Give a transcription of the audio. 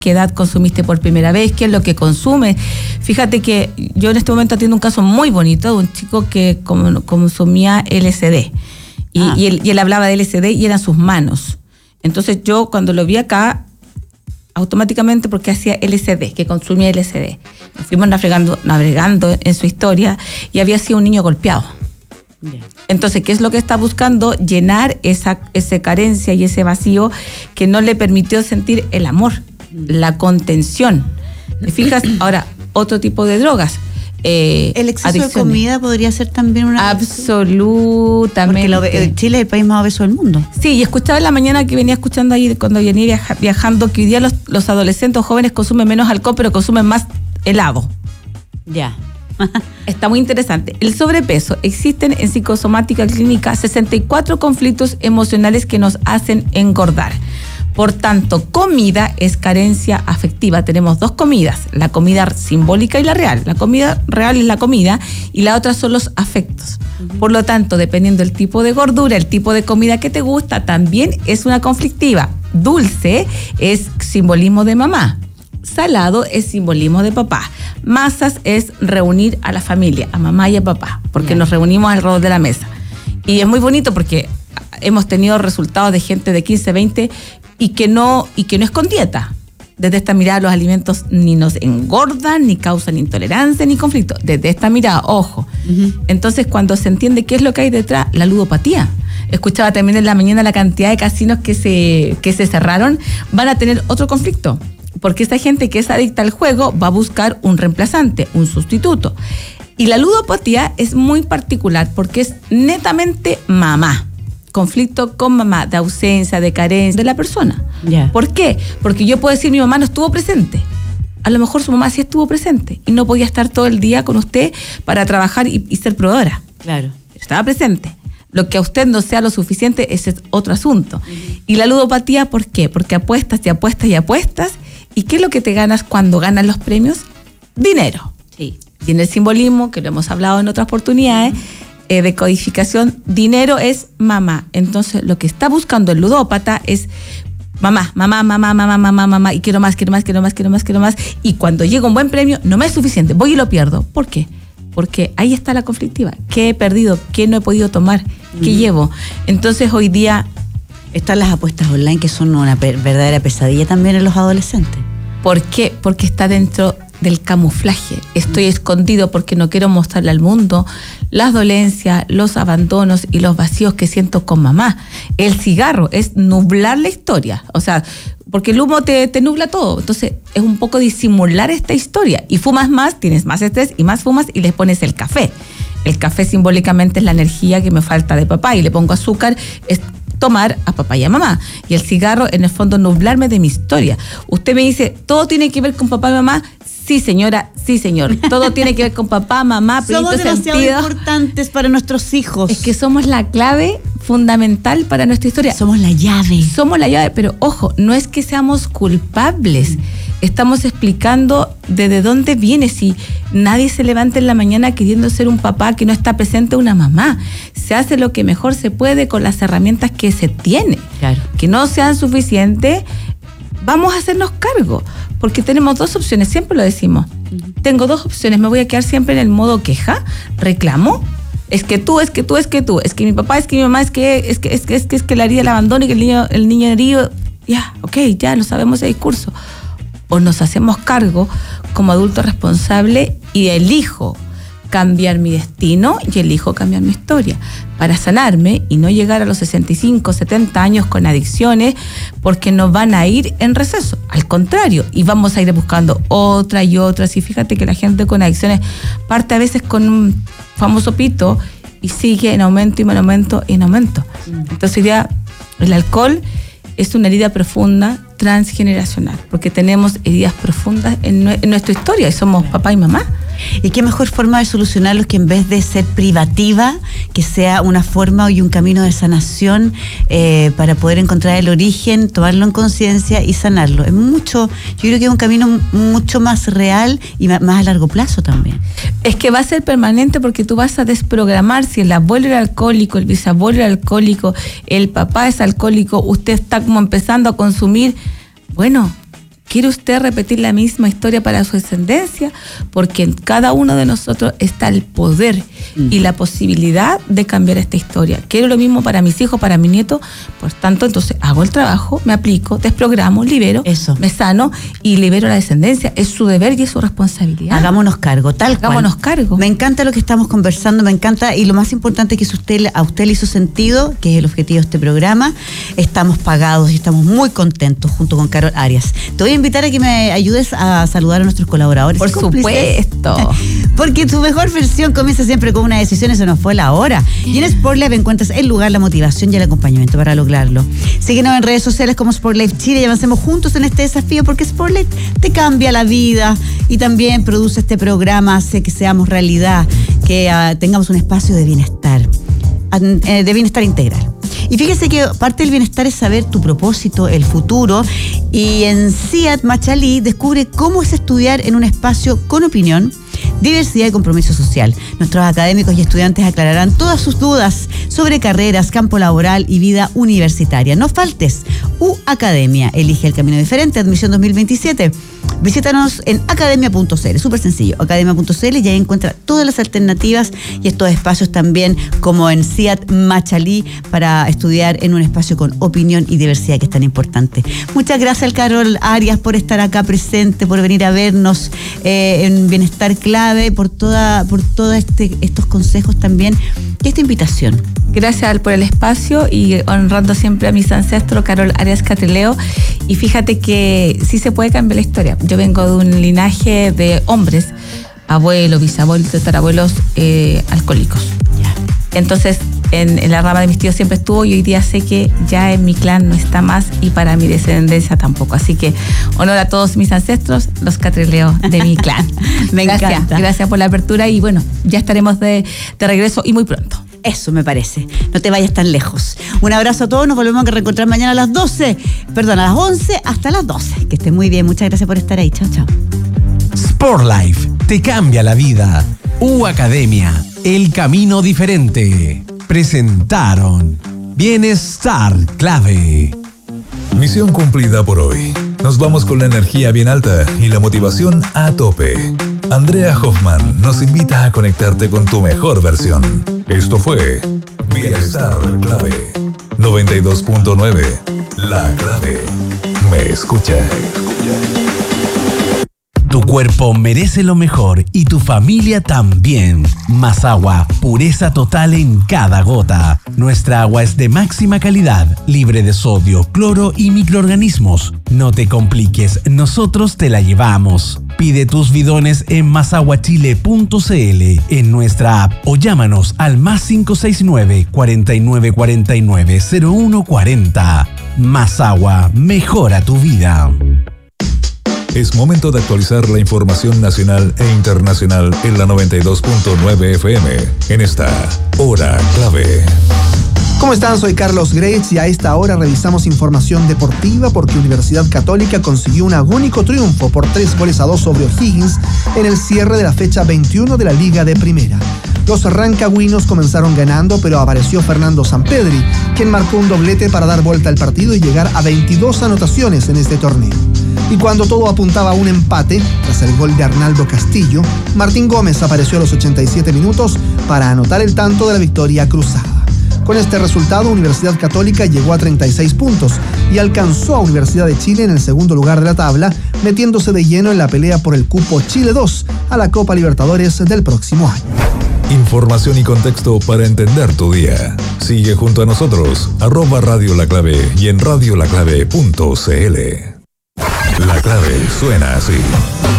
qué edad consumiste por primera vez, qué es lo que consumes. Fíjate que yo en este momento atiendo un caso muy bonito de un chico que consumía LSD. Y él hablaba de LSD y eran sus manos. Entonces yo cuando lo vi acá, automáticamente, porque hacía LSD, que consumía LSD, nos fuimos navegando en su historia y había sido un niño golpeado. Bien. Entonces, ¿qué es lo que está buscando? Llenar esa carencia y ese vacío que no le permitió sentir el amor, la contención. ¿Te fijas? Ahora, otro tipo de drogas. El exceso de comida podría ser también una... Absolutamente. Porque Chile es el país más obeso del mundo. Sí, y escuchaba en la mañana que venía escuchando ahí cuando venía viajando que hoy día los adolescentes o jóvenes consumen menos alcohol, pero consumen más helado. Ya. Está muy interesante. El sobrepeso. Existen en psicosomática clínica 64 conflictos emocionales que nos hacen engordar. Por tanto, comida es carencia afectiva. Tenemos dos comidas, la comida simbólica y la real. La comida real es la comida y la otra son los afectos. Por lo tanto, dependiendo del tipo de gordura, el tipo de comida que te gusta, también es una conflictiva. Dulce es simbolismo de mamá. Salado es simbolismo de papá. Masas es reunir a la familia, a mamá y a papá, porque nos reunimos alrededor de la mesa. Y es muy bonito porque hemos tenido resultados de gente de 15, 20 y que no es con dieta. Desde esta mirada los alimentos ni nos engordan, ni causan intolerancia, ni conflicto. Desde esta mirada, ojo. Entonces, cuando se entiende qué es lo que hay detrás, la ludopatía. Escuchaba también en la mañana la cantidad de casinos que se cerraron, van a tener otro conflicto. Porque esa gente que es adicta al juego va a buscar un reemplazante, un sustituto. Y la ludopatía es muy particular porque es netamente mamá. Conflicto con mamá, de ausencia, de carencia de la persona. Yeah. ¿Por qué? Porque yo puedo decir mi mamá no estuvo presente. A lo mejor su mamá sí estuvo presente y no podía estar todo el día con usted para trabajar y ser proveedora. Claro. Estaba presente. Lo que a usted no sea lo suficiente, ese es otro asunto. Y la ludopatía, ¿por qué? Porque apuestas y apuestas y apuestas. ¿Y qué es lo que te ganas cuando ganas los premios? Dinero. Sí. Y en el simbolismo, que lo hemos hablado en otras oportunidades, de codificación, dinero es mamá. Entonces, lo que está buscando el ludópata es mamá, y quiero más. Y cuando llega un buen premio, no me es suficiente, voy y lo pierdo. ¿Por qué? Porque ahí está la conflictiva. ¿Qué he perdido? ¿Qué no he podido tomar? ¿Qué llevo? Entonces, hoy día... Están las apuestas online que son una verdadera pesadilla también en los adolescentes. ¿Por qué? Porque está dentro del camuflaje. Estoy escondido porque no quiero mostrarle al mundo las dolencias, los abandonos y los vacíos que siento con mamá. El cigarro es nublar la historia. O sea, porque el humo te nubla todo. Entonces, es un poco disimular esta historia. Y fumas más, tienes más estrés y más fumas y les pones el café. El café simbólicamente es la energía que me falta de papá y le pongo azúcar, es tomar a papá y a mamá. Y el cigarro, en el fondo, nublarme de mi historia. Usted me dice, ¿todo tiene que ver con papá y mamá? Sí, señora, sí, señor. Todo tiene que ver con papá, mamá, somos demasiado importantes para nuestros hijos. Es que somos la clave fundamental para nuestra historia. Somos la llave. Somos la llave, pero ojo, no es que seamos culpables. Estamos explicando desde dónde viene. Si nadie se levanta en la mañana queriendo ser un papá que no está presente, una mamá. Se hace lo que mejor se puede con las herramientas que se tiene. Claro. Que no sean suficientes, vamos a hacernos cargo. Porque tenemos dos opciones, siempre lo decimos. Tengo dos opciones, me voy a quedar siempre en el modo queja, reclamo. Es que tú, es que mi papá, es que mi mamá, es que la herida el abandono y que el niño herido. Ya, ok, ya lo sabemos ese discurso. O nos hacemos cargo como adulto responsable y elijo cambiar mi destino y elijo cambiar mi historia para sanarme y no llegar a los 65, 70 años con adicciones porque nos van a ir en receso. Al contrario, y vamos a ir buscando otra y otras. Y fíjate que la gente con adicciones parte a veces con un famoso pito y sigue en aumento y en aumento y en aumento. Entonces ya el alcohol es una herida profunda transgeneracional, porque tenemos heridas profundas en nuestra historia y somos papá y mamá. ¿Y qué mejor forma de solucionarlos que en vez de ser privativa, que sea una forma y un camino de sanación para poder encontrar el origen, tomarlo en conciencia y sanarlo? Es mucho, yo creo que es un camino mucho más real y más a largo plazo también. Es que va a ser permanente porque tú vas a desprogramar. Si el abuelo era alcohólico, el bisabuelo era alcohólico, el papá es alcohólico, usted está como empezando a consumir, bueno, ¿Quiere usted repetir la misma historia para su descendencia? Porque en cada uno de nosotros está el poder y la posibilidad de cambiar esta historia. Quiero lo mismo para mis hijos, para mi nieto. Por tanto, entonces hago el trabajo, me aplico, desprogramo, libero, me sano y libero la descendencia. Es su deber y es su responsabilidad. Hagámonos cargo, tal cual. Hagámonos cargo. Me encanta lo que estamos conversando, me encanta, y lo más importante es que a usted le hizo sentido, que es el objetivo de este programa. Estamos pagados y estamos muy contentos junto con Carol Arias. Te voy a invitar a que me ayudes a saludar a nuestros colaboradores. Por supuesto. Porque tu mejor versión comienza siempre con una decisión, eso nos fue la hora. Y en SportLife encuentras el lugar, la motivación y el acompañamiento para lograrlo. Síguenos en redes sociales como SportLife Chile y avancemos juntos en este desafío, porque SportLife te cambia la vida y también produce este programa, hace que seamos realidad, que tengamos un espacio de bienestar integral. Y fíjese que parte del bienestar es saber tu propósito, el futuro, y en CIAT Machalí descubre cómo es estudiar en un espacio con opinión, diversidad y compromiso social. Nuestros académicos y estudiantes aclararán todas sus dudas sobre carreras, campo laboral y vida universitaria. No faltes. Academia, elige el camino diferente, admisión 2027. Visítanos en academia.cl, súper sencillo, academia.cl, y ahí encuentra todas las alternativas y estos espacios también, como en CIAT Machalí, para estudiar en un espacio con opinión y diversidad, que es tan importante. Muchas gracias al Carol Arias por estar acá presente, por venir a vernos en Bienestar Clave, por todos estos consejos también y esta invitación. Gracias por el espacio y honrando siempre a mis ancestros, Carol Arias Catrileo. Y fíjate que sí se puede cambiar la historia. Yo vengo de un linaje de hombres, abuelos, bisabuelos, tatarabuelos alcohólicos. Entonces, en la rama de mis tíos siempre estuvo, y hoy día sé que ya en mi clan no está más y para mi descendencia tampoco. Así que honor a todos mis ancestros, los Catrileo de mi clan. Me encanta. Gracias por la apertura y bueno, ya estaremos de regreso y muy pronto. Eso me parece. No te vayas tan lejos. Un abrazo a todos. Nos volvemos a reencontrar mañana a las 11 hasta las 12. Que estén muy bien. Muchas gracias por estar ahí. Chao, chao. SportLife te cambia la vida. Academia, el camino diferente. Presentaron Bienestar Clave. Misión cumplida por hoy. Nos vamos con la energía bien alta y la motivación a tope. Andrea Hoffman nos invita a conectarte con tu mejor versión. Esto fue Bienestar Clave 92.9. La clave. Me escucha. Tu cuerpo merece lo mejor y tu familia también. Más agua, pureza total en cada gota. Nuestra agua es de máxima calidad, libre de sodio, cloro y microorganismos. No te compliques, nosotros te la llevamos. Pide tus bidones en masaguachile.cl, en nuestra app, o llámanos al +569 4949 0140. Más agua, mejora tu vida. Es momento de actualizar la información nacional e internacional en la 92.9 FM, en esta Hora Clave. ¿Cómo están? Soy Carlos Greitz y a esta hora revisamos información deportiva, porque Universidad Católica consiguió un agónico triunfo por 3-2 sobre O'Higgins en el cierre de la fecha 21 de la Liga de Primera. Los rancagüinos comenzaron ganando, pero apareció Fernando Sampedri, quien marcó un doblete para dar vuelta al partido y llegar a 22 anotaciones en este torneo. Y cuando todo apuntaba a un empate, tras el gol de Arnaldo Castillo, Martín Gómez apareció a los 87 minutos para anotar el tanto de la victoria cruzada. Con este resultado, Universidad Católica llegó a 36 puntos y alcanzó a Universidad de Chile en el segundo lugar de la tabla, metiéndose de lleno en la pelea por el cupo Chile 2 a la Copa Libertadores del próximo año. Información y contexto para entender tu día. Sigue junto a nosotros, @Radio La Clave y en radiolaclave.cl. La clave suena así.